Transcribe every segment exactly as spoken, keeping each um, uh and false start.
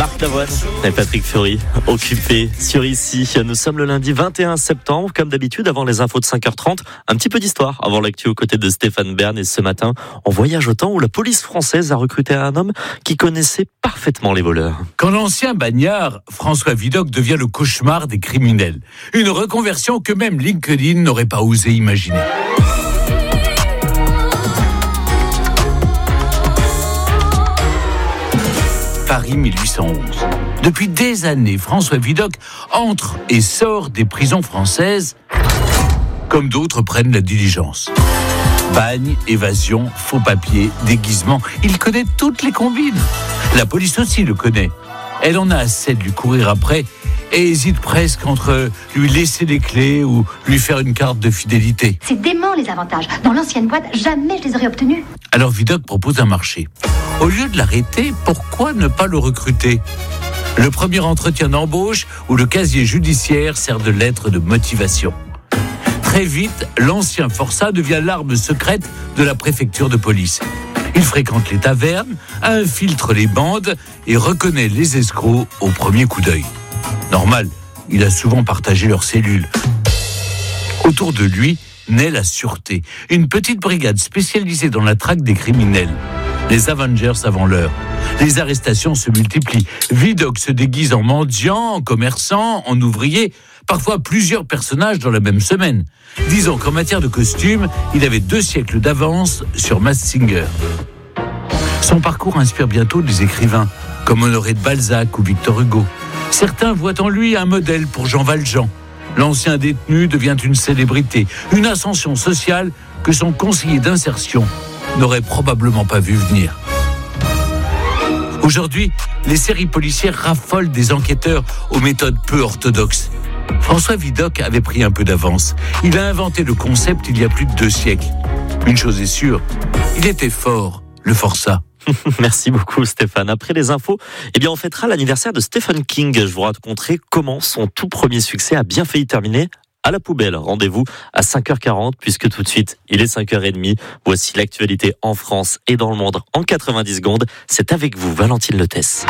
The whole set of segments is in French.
Marc Lavoine et Patrick Fiori, occupés sur Ici. Nous sommes le lundi vingt et un septembre. Comme d'habitude, avant les infos de cinq heures trente, un petit peu d'histoire avant l'actu aux côtés de Stéphane Bern. Et ce matin, on voyage au temps où la police française a recruté un homme qui connaissait parfaitement les voleurs. Quand l'ancien bagnard François Vidocq devient le cauchemar des criminels. Une reconversion que même LinkedIn n'aurait pas osé imaginer. Paris mille huit cent onze. Depuis des années, François Vidocq entre et sort des prisons françaises comme d'autres prennent la diligence. Bagne, évasion, faux papiers, déguisement, il connaît toutes les combines. La police aussi le connaît. Elle en a assez de lui courir après et hésite presque entre lui laisser les clés ou lui faire une carte de fidélité. C'est dément les avantages. Dans l'ancienne boîte, jamais je les aurais obtenus. Alors Vidocq propose un marché. Au lieu de l'arrêter, pourquoi ne pas le recruter ? Le premier entretien d'embauche où le casier judiciaire sert de lettre de motivation. Très vite, l'ancien forçat devient l'arme secrète de la préfecture de police. Il fréquente les tavernes, infiltre les bandes et reconnaît les escrocs au premier coup d'œil. Normal, il a souvent partagé leurs cellules. Autour de lui naît la sûreté, une petite brigade spécialisée dans la traque des criminels. Les Avengers avant l'heure. Les arrestations se multiplient. Vidocq se déguise en mendiant, en commerçant, en ouvrier, parfois plusieurs personnages dans la même semaine. Disons qu'en matière de costumes, il avait deux siècles d'avance sur Masked Singer. Son parcours inspire bientôt des écrivains, comme Honoré de Balzac ou Victor Hugo. Certains voient en lui un modèle pour Jean Valjean. L'ancien détenu devient une célébrité, une ascension sociale que son conseiller d'insertion n'aurait probablement pas vu venir. Aujourd'hui, les séries policières raffolent des enquêteurs aux méthodes peu orthodoxes. François Vidocq avait pris un peu d'avance. Il a inventé le concept il y a plus de deux siècles. Une chose est sûre, il était fort, le forçat. Merci beaucoup Stéphane. Après les infos, eh bien on fêtera l'anniversaire de Stephen King. Je vous raconterai comment son tout premier succès a bien failli terminer à la poubelle. Rendez-vous à cinq heures quarante puisque tout de suite, il est cinq heures trente. Voici l'actualité en France et dans le monde en quatre-vingt-dix secondes. C'est avec vous, Valentine Letès.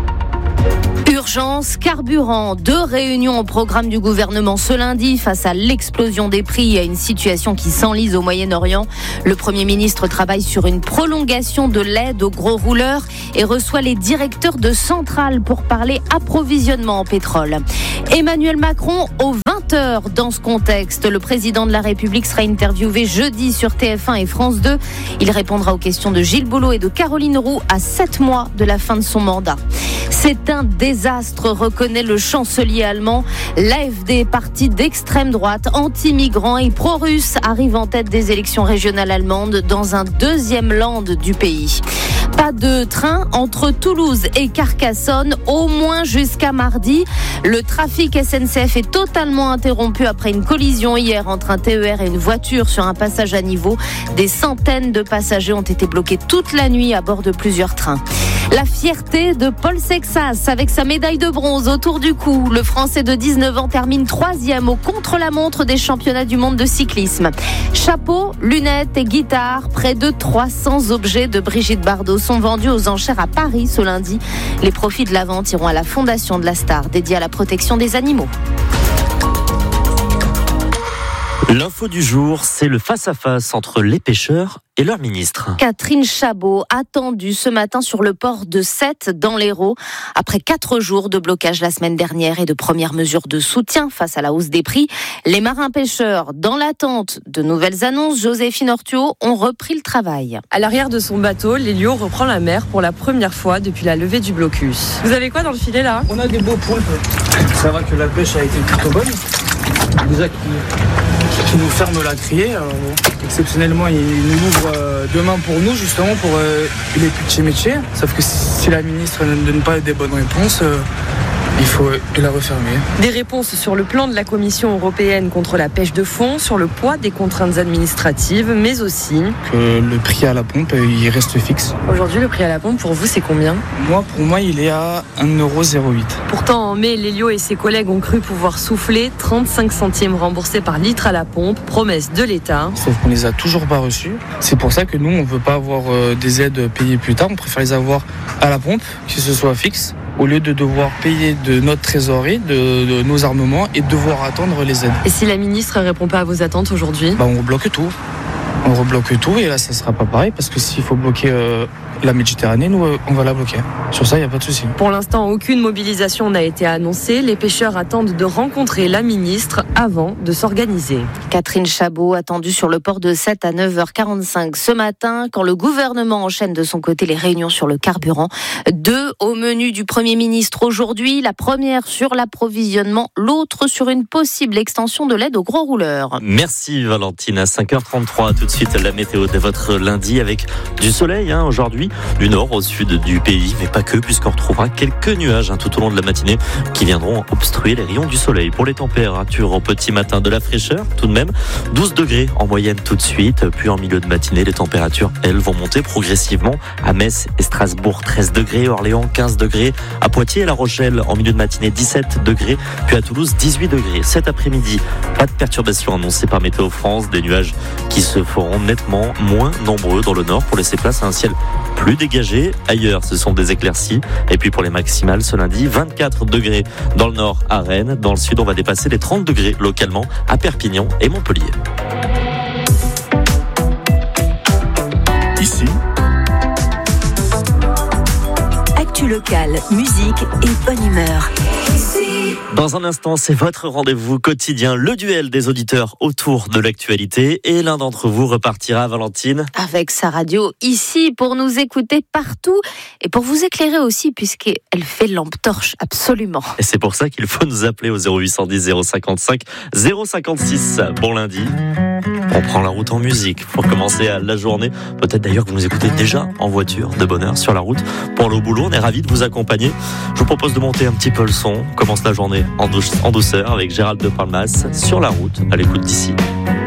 Urgence, carburant, deux réunions au programme du gouvernement ce lundi face à l'explosion des prix et à une situation qui s'enlise au Moyen-Orient. Le Premier ministre travaille sur une prolongation de l'aide aux gros rouleurs et reçoit les directeurs de centrales pour parler approvisionnement en pétrole. Emmanuel Macron aux vingt heures dans ce contexte. Le président de la République sera interviewé jeudi sur T F un et France deux. Il répondra aux questions de Gilles Boulot et de Caroline Roux à sept mois de la fin de son mandat. C'est un désastre, reconnaît le chancelier allemand. L'A F D, parti d'extrême droite, anti-migrants et pro-russe, arrive en tête des élections régionales allemandes dans un deuxième land du pays. Pas de train entre Toulouse et Carcassonne, au moins jusqu'à mardi. Le trafic S N C F est totalement interrompu après une collision hier entre un T E R et une voiture sur un passage à niveau. Des centaines de passagers ont été bloqués toute la nuit à bord de plusieurs trains. La fierté de Paul Sexas avec sa médaille de bronze autour du cou. Le Français de dix-neuf ans termine troisième au contre-la-montre des championnats du monde de cyclisme. Chapeau, lunettes et guitare, près de trois cents objets de Brigitte Bardot sont vendus aux enchères à Paris ce lundi. Les profits de la vente iront à la Fondation de la Star, dédiée à la protection des animaux. L'info du jour, c'est le face-à-face entre les pêcheurs et leur ministre. Catherine Chabot, attendue ce matin sur le port de Sète dans l'Hérault. Après quatre jours de blocage la semaine dernière et de premières mesures de soutien face à la hausse des prix, les marins-pêcheurs, dans l'attente de nouvelles annonces, Joséphine Ortuo, ont repris le travail. À l'arrière de son bateau, l'Élio reprend la mer pour la première fois depuis la levée du blocus. Vous avez quoi dans le filet là ? On a des beaux poulpes. Ça va que la pêche a été plutôt bonne. Déjà qui, qui nous ferme la criée. Alors, exceptionnellement, il nous ouvre euh, demain pour nous, justement, pour euh, les petits métiers. Sauf que si la ministre ne donne pas des bonnes réponses, euh, il faut la refermer. Des réponses sur le plan de la Commission européenne contre la pêche de fond, sur le poids des contraintes administratives, mais aussi... Que le prix à la pompe, il reste fixe. Aujourd'hui, le prix à la pompe, pour vous, c'est combien ? Moi, pour moi, il est à un euro zéro huit. Pourtant, en mai, Lélio et ses collègues ont cru pouvoir souffler trente-cinq centimes remboursés par litre à la pompe, promesse de l'État. Sauf qu'on les a toujours pas reçus. C'est pour ça que nous, on veut pas avoir des aides payées plus tard. On préfère les avoir à la pompe, que ce soit fixe. au lieu de devoir payer de notre trésorerie, de, de nos armements et de devoir attendre les aides. Et si la ministre ne répond pas à vos attentes aujourd'hui ? Bah, on rebloque tout. On rebloque tout et là ça sera pas pareil parce que s'il faut bloquer euh, la Méditerranée, nous euh, on va la bloquer. Sur ça il n'y a pas de souci. Pour l'instant, aucune mobilisation n'a été annoncée. Les pêcheurs attendent de rencontrer la ministre avant de s'organiser. Catherine Chabot attendue sur le port de sept à neuf heures quarante-cinq ce matin quand le gouvernement enchaîne de son côté les réunions sur le carburant. Deux au menu du Premier ministre aujourd'hui. La première sur l'approvisionnement, l'autre sur une possible extension de l'aide aux gros rouleurs. Merci Valentine, à cinq heures trente-trois. Tout de suite la météo de votre lundi avec du soleil hein, aujourd'hui, du nord au sud du pays, mais pas que, puisqu'on retrouvera quelques nuages hein, tout au long de la matinée qui viendront obstruer les rayons du soleil. Pour les températures au petit matin, de la fraîcheur tout de même, douze degrés en moyenne tout de suite, puis en milieu de matinée les températures elles vont monter progressivement à Metz et Strasbourg treize degrés, Orléans quinze degrés, à Poitiers et La Rochelle en milieu de matinée dix-sept degrés, puis à Toulouse dix-huit degrés. Cet après-midi, pas de perturbations annoncées par Météo France, des nuages qui se feront nettement moins nombreux dans le nord pour laisser place à un ciel plus dégagé. Ailleurs, ce sont des éclaircies. Et puis pour les maximales, ce lundi, vingt-quatre degrés dans le nord à Rennes. Dans le sud, on va dépasser les trente degrés localement à Perpignan et Montpellier. Ici, actu locale, musique et bonne humeur. Dans un instant, c'est votre rendez-vous quotidien, le duel des auditeurs autour de l'actualité. Et l'un d'entre vous repartira, Valentine, avec sa radio ici pour nous écouter partout et pour vous éclairer aussi puisqu'elle fait lampe torche absolument. Et c'est pour ça qu'il faut nous appeler au zéro huit cent dix zéro cinquante-cinq zéro cinquante-six. Bon lundi, on prend la route en musique pour commencer la journée. Peut-être d'ailleurs que vous nous écoutez déjà en voiture de bonne heure sur la route pour aller au boulot. On est ravis de vous accompagner. Je vous propose de monter un petit peu le son. On commence la journée en douceur avec Gérald de Palmas sur la route à l'écoute d'ici.